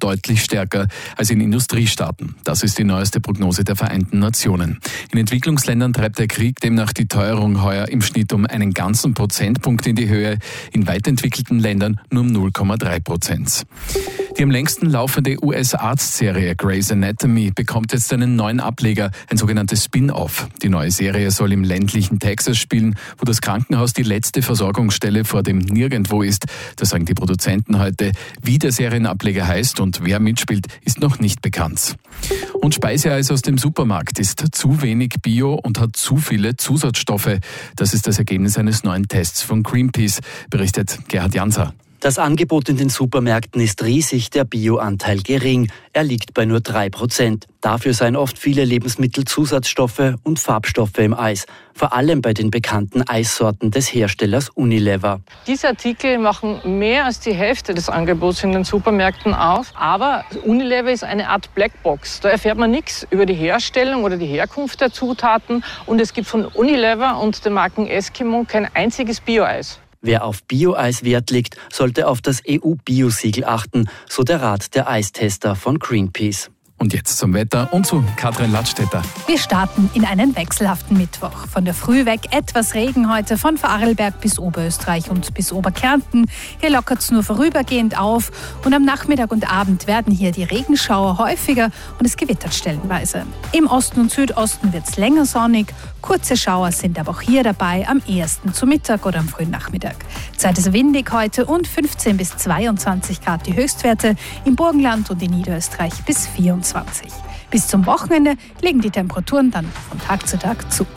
deutlich stärker als in Industriestaaten. Das ist die neueste Prognose der Vereinten Nationen. In Entwicklungsländern treibt der Krieg demnach die Teuerung heuer im Schnitt um einen ganzen Prozentpunkt in die Höhe, in weitentwickelten Ländern nur um 0,3%. Die am längsten laufende US-Arztserie Grey's Anatomy bekommt jetzt einen neuen Ableger, ein sogenanntes Spin-off. Die neue Serie soll im ländlichen Texas spielen, wo das Krankenhaus die letzte Versorgungsstelle vor dem Nirgendwo ist. Das sagen die Produzenten heute. Wie der Serienableger heißt und wer mitspielt, ist noch nicht bekannt. Und Speiseeis aus dem Supermarkt ist zu wenig Bio und hat zu viele Zusatzstoffe. Das ist das Ergebnis eines neuen Tests von Greenpeace, berichtet Gerhard Janser. Das Angebot in den Supermärkten ist riesig, der Bio-Anteil gering. Er liegt bei nur 3%. Dafür seien oft viele Lebensmittel Zusatzstoffe und Farbstoffe im Eis. Vor allem bei den bekannten Eissorten des Herstellers Unilever. Diese Artikel machen mehr als die Hälfte des Angebots in den Supermärkten auf. Aber Unilever ist eine Art Blackbox. Da erfährt man nichts über die Herstellung oder die Herkunft der Zutaten. Und es gibt von Unilever und den Marken Eskimo kein einziges Bio-Eis. Wer auf Bio-Eis Wert legt, sollte auf das EU-Bio-Siegel achten, so der Rat der Eistester von Greenpeace. Und jetzt zum Wetter und zu Katrin Ladstätter. Wir starten in einen wechselhaften Mittwoch. Von der Früh weg etwas Regen heute von Vorarlberg bis Oberösterreich und bis Oberkärnten. Hier lockert es nur vorübergehend auf und am Nachmittag und Abend werden hier die Regenschauer häufiger und es gewittert stellenweise. Im Osten und Südosten wird es länger sonnig. Kurze Schauer sind aber auch hier dabei, am ehesten zu Mittag oder am frühen Nachmittag. Zeit ist windig heute und 15 bis 22 Grad die Höchstwerte, im Burgenland und in Niederösterreich bis 24. Bis zum Wochenende legen die Temperaturen dann von Tag zu Tag zu.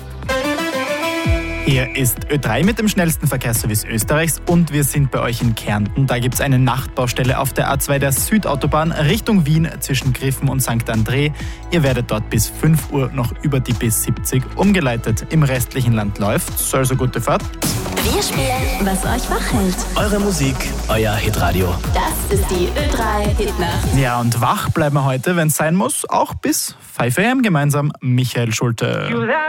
Hier ist Ö3 mit dem schnellsten Verkehrsservice Österreichs und wir sind bei euch in Kärnten. Da gibt es eine Nachtbaustelle auf der A2 der Südautobahn Richtung Wien zwischen Griffen und St. André. Ihr werdet dort bis 5 Uhr noch über die B70 umgeleitet. Im restlichen Land läuft's, also gute Fahrt. Wir spielen, was euch wach hält. Eure Musik, euer Hitradio. Das ist die Ö3 Hitnacht. Ja, und wach bleiben wir heute, wenn es sein muss, auch bis 5 AM gemeinsam. Michael Schulte.